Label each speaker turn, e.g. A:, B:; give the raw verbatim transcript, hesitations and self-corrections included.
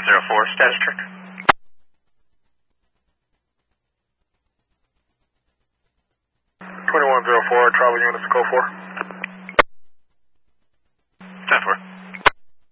A: twenty-one zero four, status check.
B: twenty-one zero four, travel units, code four.
A: ten four.